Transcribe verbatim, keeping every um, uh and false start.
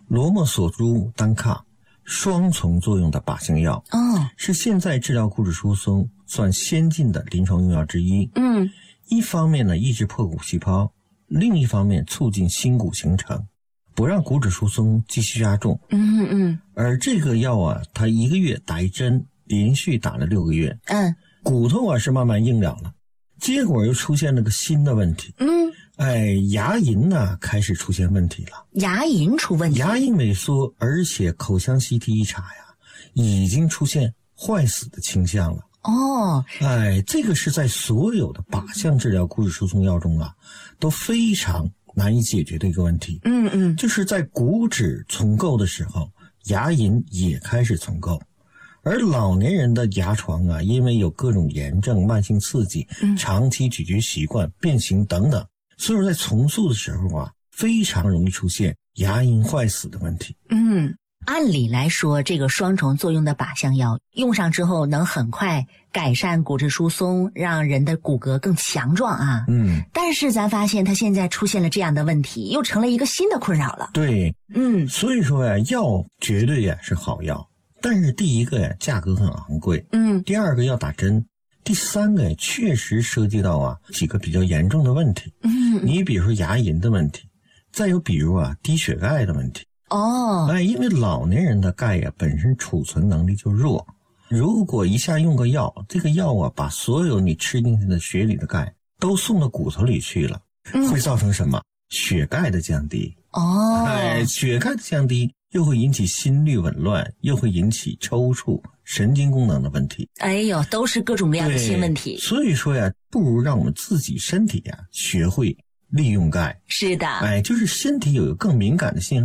罗莫索珠单抗双重作用的靶向药， 哦， 是现在治疗骨质疏松算先进的临床用药之一。 嗯， 一方面呢，抑制破骨细胞，另一方面促进新骨形成，不让骨质疏松继续加重。 嗯嗯， 而这个药啊，它一个月打一针，连续打了六个月， 嗯， 骨头啊是慢慢硬了了，结果又出现了个新的问题。 嗯， 哎，牙龈呢开始出现问题了， 牙龈出问题， 牙龈萎缩，而且口腔 C T 一查呀，已经出现坏死的倾向了。 哦， 哎，这个是在所有的靶向治疗骨质疏松药中啊，都非常难以解决的一个问题。 嗯嗯， 就是在骨质重构的时候，牙龈也开始重构。而老年人的牙床啊，因为有各种炎症、慢性刺激、长期咀嚼习惯、变形等等，所以说在重塑的时候啊，非常容易出现牙龈坏死的问题。 嗯，按理来说，这个双重作用的靶向药用上之后，能很快改善骨质疏松，让人的骨骼更强壮啊。 嗯， 但是咱发现它现在出现了这样的问题，又成了一个新的困扰了。 对， 嗯， 所以说呀，药绝对呀是好药，但是第一个呀价格很昂贵， 嗯， 第二个要打针，第三个呀确实涉及到啊几个比较严重的问题。 嗯， 你比如说牙龈的问题，再有比如啊低血钙的问题。 哦， 哎，因为老年人的钙呀本身储存能力就弱，如果一下用个药，这个药啊把所有你吃进去的血里的钙都送到骨头里去了， 嗯， 会造成什么？血钙的降低。 哦， 哎，血钙的降低又会引起心律紊乱，又会引起抽搐、神经功能的问题。 哎呦，都是各种各样的新问题。 所以说呀，不如让我们自己身体呀学会利用钙。 是的， 哎，就是身体有一个更敏感的信号。